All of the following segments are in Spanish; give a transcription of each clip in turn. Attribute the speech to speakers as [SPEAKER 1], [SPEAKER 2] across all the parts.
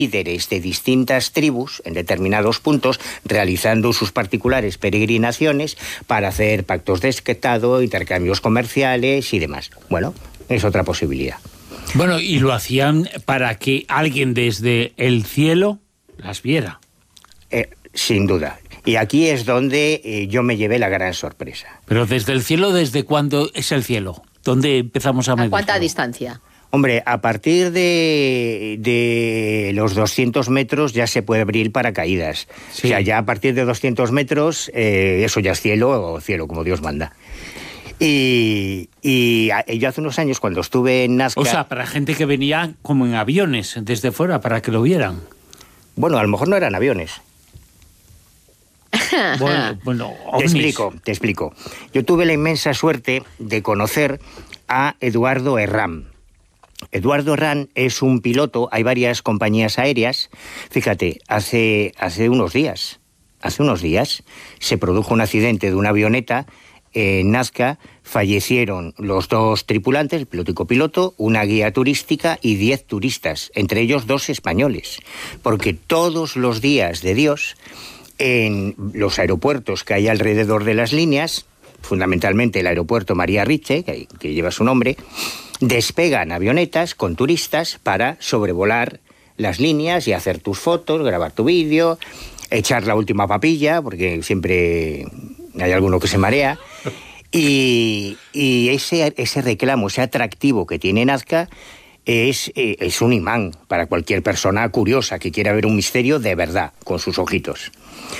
[SPEAKER 1] líderes de distintas tribus en determinados puntos realizando sus particulares peregrinaciones para hacer pactos de esquetado, intercambios comerciales y demás. Bueno, es otra posibilidad.
[SPEAKER 2] Bueno, y lo hacían para que alguien desde el cielo las viera.
[SPEAKER 1] Sin duda. Y aquí es donde yo me llevé la gran sorpresa.
[SPEAKER 2] Pero desde el cielo, ¿desde cuándo es el cielo? ¿Dónde empezamos a medir?
[SPEAKER 3] ¿A cuánta distancia?
[SPEAKER 1] Hombre, a partir de los 200 metros ya se puede abrir paracaídas. Sí. O sea, ya a partir de 200 metros, eso ya es cielo, o cielo, como Dios manda. Y yo hace unos años, cuando estuve en Nazca...
[SPEAKER 2] O sea, para gente que venía como en aviones, desde fuera, para que lo vieran.
[SPEAKER 1] Bueno, a lo mejor no eran aviones.
[SPEAKER 2] Bueno,
[SPEAKER 1] te explico. Yo tuve la inmensa suerte de conocer a Eduardo Herrán. Eduardo Herrán es un piloto, hay varias compañías aéreas. Fíjate, hace unos días se produjo un accidente de una avioneta en Nazca. Fallecieron los dos tripulantes, el piloto y copiloto, una guía turística y 10 turistas, entre ellos 2 españoles. Porque todos los días de Dios, en los aeropuertos que hay alrededor de las líneas, fundamentalmente el aeropuerto María Ritchie, que lleva su nombre, despegan avionetas con turistas para sobrevolar las líneas y hacer tus fotos, grabar tu vídeo, echar la última papilla, porque siempre hay alguno que se marea. Y ese reclamo, ese atractivo que tiene Nazca es un imán para cualquier persona curiosa que quiera ver un misterio de verdad, con sus ojitos.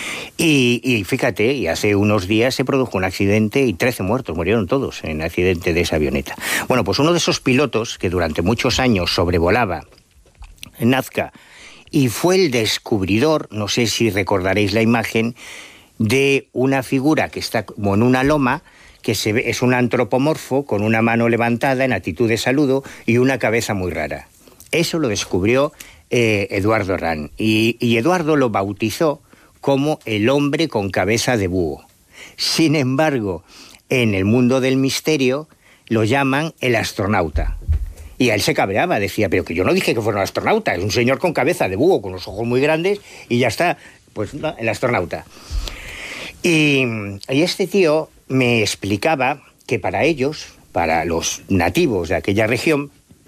[SPEAKER 1] Y fíjate, y hace unos días se produjo un accidente y 13 muertos, murieron todos en el accidente de esa avioneta. Bueno, pues uno de esos pilotos que durante muchos años sobrevolaba Nazca y fue el descubridor, no sé si recordaréis la imagen, de una figura que está como en una loma, que se ve, es un antropomorfo con una mano levantada en actitud de saludo y una cabeza muy rara. Eso lo descubrió Eduardo Herrán, y Eduardo lo bautizó como el hombre con cabeza de búho. Sin embargo, en el mundo del misterio lo llaman el astronauta. Y a él se cabreaba, decía, pero que yo no dije que fuera un astronauta, es un señor con cabeza de búho, con los ojos muy grandes, y ya está, pues no, el astronauta. Y este tío me explicaba que para ellos, para los nativos de aquella región,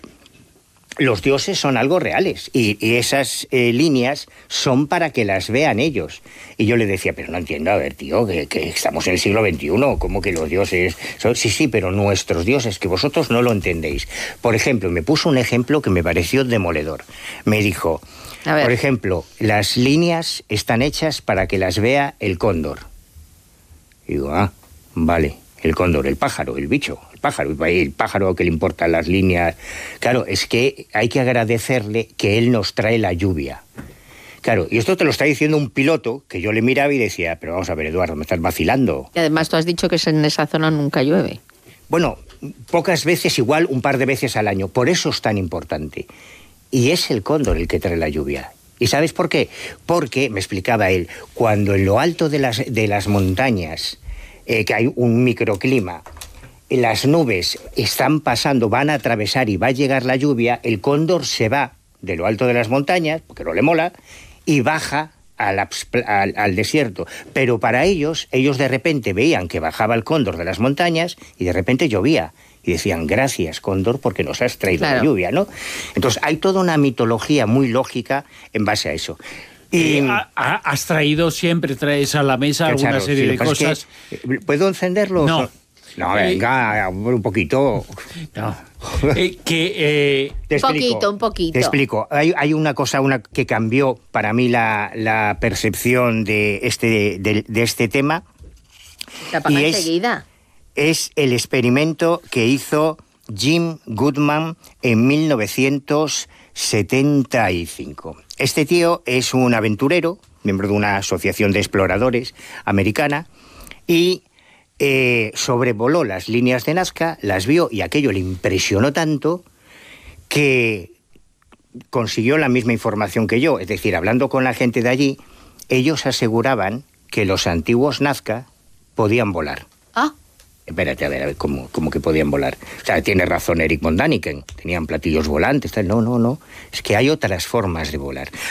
[SPEAKER 1] los dioses son algo reales y esas líneas son para que las vean ellos. Y yo le decía, pero no entiendo, a ver, tío, que estamos en el siglo XXI, ¿cómo que los dioses son? Sí, pero nuestros dioses, que vosotros no lo entendéis. Por ejemplo, me puso un ejemplo que me pareció demoledor. Me dijo, por ejemplo, las líneas están hechas para que las vea el cóndor. Y digo, vale, el cóndor, el pájaro, el bicho, el pájaro que le importan las líneas. Claro, es que hay que agradecerle que él nos trae la lluvia. Claro, y esto te lo está diciendo un piloto que yo le miraba y decía, pero vamos a ver, Eduardo, me estás vacilando.
[SPEAKER 3] Y además tú has dicho que en esa zona nunca llueve.
[SPEAKER 1] Bueno, pocas veces, igual un par de veces al año, por eso es tan importante. Y es el cóndor el que trae la lluvia. ¿Y sabes por qué? Porque, me explicaba él, cuando en lo alto de las montañas, que hay un microclima, las nubes están pasando, van a atravesar y va a llegar la lluvia, el cóndor se va de lo alto de las montañas, porque no le mola, y baja al desierto. Pero para ellos de repente veían que bajaba el cóndor de las montañas y de repente llovía. Y decían, gracias, cóndor, porque nos has traído la lluvia, ¿no? Entonces, hay toda una mitología muy lógica en base a eso. Y
[SPEAKER 2] has traído, siempre traes a la mesa alguna serie de cosas.
[SPEAKER 1] ¿Puedo encenderlo?
[SPEAKER 2] No.
[SPEAKER 1] No, venga, un poquito.
[SPEAKER 2] No.
[SPEAKER 3] Un poquito.
[SPEAKER 1] Te explico. Hay una cosa que cambió para mí la percepción de este tema.
[SPEAKER 3] ¿Te apaga enseguida?
[SPEAKER 1] Es el experimento que hizo Jim Goodman en 1975. Este tío es un aventurero, miembro de una asociación de exploradores americana, y sobrevoló las líneas de Nazca, las vio y aquello le impresionó tanto que consiguió la misma información que yo. Es decir, hablando con la gente de allí, ellos aseguraban que los antiguos Nazca podían volar. Espérate, a ver, ¿cómo que podían volar? O sea, tiene razón Eric von Däniken, tenían platillos volantes, tal. No. Es que hay otras formas de volar.